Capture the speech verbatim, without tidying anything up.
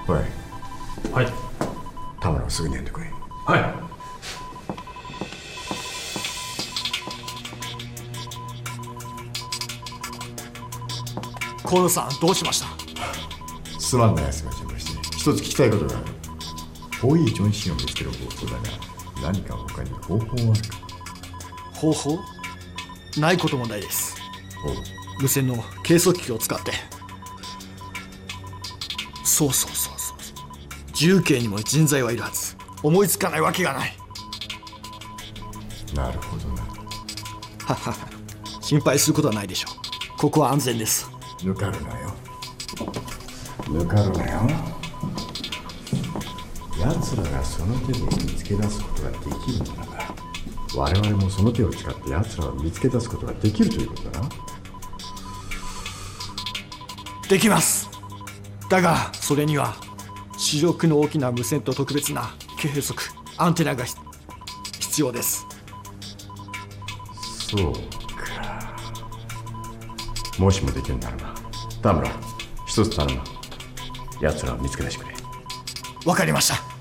おい。 はい。 田村をすぐに呼んでこい。 はい。 河野さん、どうしました？ すまんなやつが邪魔して。一つ聞きたいことがある。遠いジョンシンを見つける方法だが、何か他に方法はあるか？ 方法？ないこともないです。 おう。 無線の計測器を使って。そうそうそうそう。重慶にも人材はいるはず。思いつかないわけがない。 なるほどな。 ははは。心配することはないでしょう。ここは安全です。 ぬかるなよ。ぬかるなよ。奴らがその手で見つけ出すことができるならば、我々もその手を使って奴らを見つけ出すことができるということだな。 できます。だがそれには視力の大きな無線と特別な計測アンテナが必要です。 そうか。もしもできるならば、田村、一つ頼む。奴らを見つけ出してくれ。 わかりました。